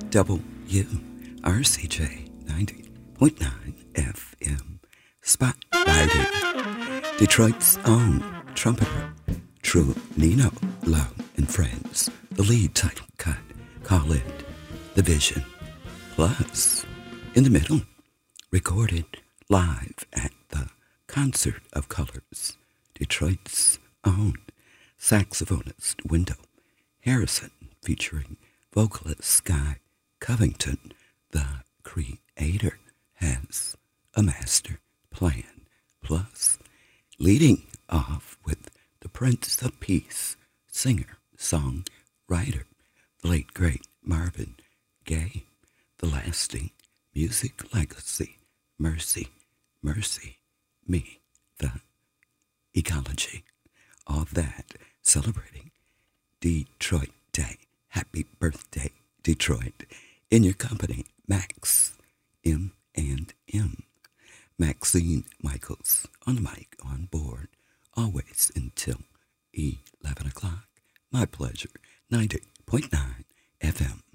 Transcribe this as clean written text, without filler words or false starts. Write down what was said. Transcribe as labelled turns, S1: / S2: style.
S1: WRCJ 90.9 FM Spotlighting Detroit's own trumpeter, True Nino Lowe and Friends. The lead title cut, call it The Vision. Plus, in the middle, recorded live at the Concert of Colors, Detroit's own saxophonist Wendell Harrison, featuring vocalist Sky Covington. The creator has a master plan. Plus, leading off with the Prince of Peace, singer, songwriter, the late great Marvin Gaye, the lasting music legacy, Mercy, Mercy, Me, the ecology, all that celebrating Detroit Day. Happy birthday, Detroit. In your company, Max, M&M. Maxine Michaels on the mic, on board, always until 11 o'clock. My pleasure, 90.9 FM